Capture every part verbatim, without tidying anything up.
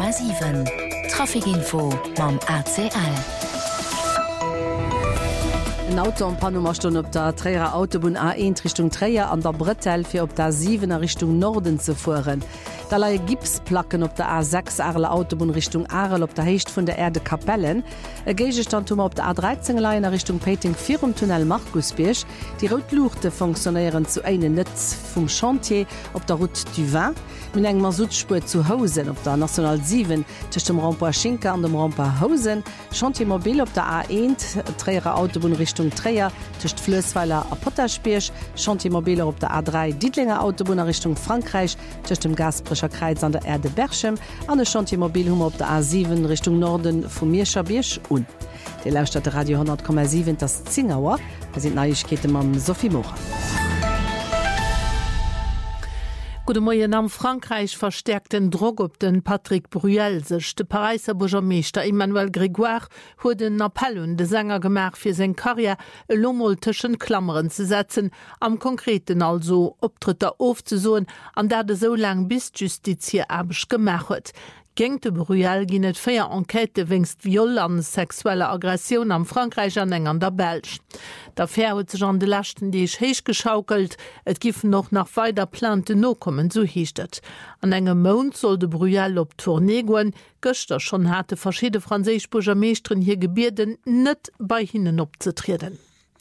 Komma sieben. Trafikinfo mam A C L. Ein Auto am Panummerstunde op der Träger Autobahn A eins Richtung Träger an der Brettel fir op der siebener Richtung Norden zu fuhren. Da laie Gipsplacken op der A sechs Arle Autobahn Richtung Arel op der Hecht vun der Erde Kapellen. E Gegestand op der A dreizehn Leiiner Richtung Peting vier um Tunnel Markusbiersch. Die Rotluchte funktionieren zu einen Netz vom Chantier op der Route du Vin. Min eng Masutspur zu Hausen op der National sieben zwischen dem Rampa Schinke an dem Rampa Hausen. Chantiermobil op der A eins Träger Autobahn Richtung Träger zwischen Flößweiler a Potterspiersch. Chantiermobile op der A drei Dietlinger Autobahn Richtung Frankreich zwischen dem Gasbrischer Kreuz an der Erde Berchem. An der Chantiermobilhummer op der A sieben Richtung Norden vom Mierschabbiersch und. Die Laufstadt Radio hundert Komma sieben das Zingauer. Wir sind Neuigkeiten am Sophie Mocher. Gute Morgen, am Frankreich verstärkten Drog op den Patrick Bruel sech de Pariser Bourgermeester Emmanuel Grégoire huet den Appell und de Sänger gemach fir se Karriere e lommolteschen Klammeren zu setzen, am konkreten also Optritter aufzusoen, an der de so lang bis Justiz erbeg gemach huet. Geng de Bruel gin net féier Enquete wingst Viol an sexuelle Aggression am Frankreich an eng an der Belsch. D'Affaire huet sech an de Lächten deich héich geschaukelt, et giffen noch nach weiter Plante no kommen so hiechtet. An engem Mount soll de Bruel op Tournee goen, Göster schon hatte verschiedene franzésisch Bourgermeestren hier gebierden, net bei hinnen opzetriden.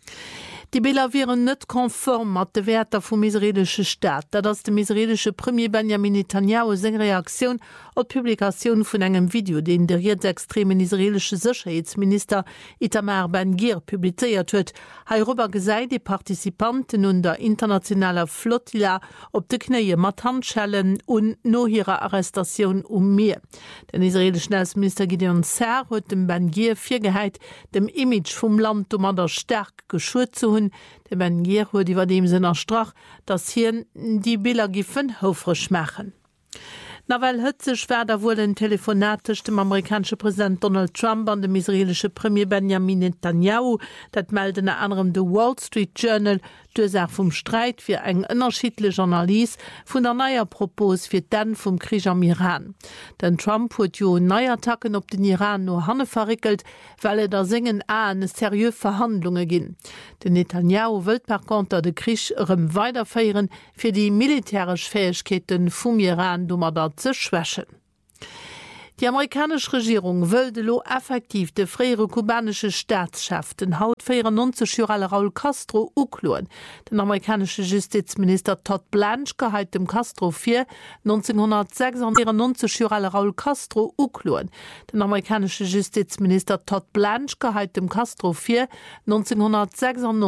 Die Bilder wären net konform mat de Werter vum israelsche Staat, da das dem israelsche Premier Benjamin Netanyahu seg Reaktion op Publikation vun engem Video, den der rechtsextremen israelsche Sicherheitsminister Itamar Ben-Gvir publizeiert huet, hierüber geseit die Partizipanten und der internationaler Flottilla op de Kneie mat Handschellen und no ihrer Arrestation um Meer. Den israelischen Außenminister Gideon Sa'ar huet dem Ben-Gvir virgeheit, dem Image vum Land um an der Stärk geschurt zu hun. De Ben-Gvir huet iwwer dem sinn erstrach, dass hier die Bilder giffen houfrisch machen. Na weil hëtzech wär wohl ein Telefonatisch dem amerikanische Präsident Donald Trump an dem israelische Premier Benjamin Netanyahu, dat melden anderem de Wall Street Journal, Dursach vum Streit fir eng ënnerschiedle Journalist vun der neier Propos fir den vum Krieg am Iran. Den Trump huet jo Neuattacken op den Iran no hanne verrikkelt, weil er der singen a ne serieux Verhandlunge ginn. Den Netanyahu wëlt per konter de Krieg ëm weiterfeieren fir die militärisch Fähigkeiten vum Iran dummer dat ze schwächen. Die amerikanische Regierung wollte lo effektiv de freiere kubanische Staatschef den haut neunzig Jahre Raul Castro ukloen. Den amerikanische Justizminister Todd Blanche gehalt dem Castro vier neunzehnhundertsechsundneunzig Jahre Raul Castro ukloen. Den amerikanische Justizminister Todd Blanche gehalt dem Castro vier neunzehnhundertsechsundneunzig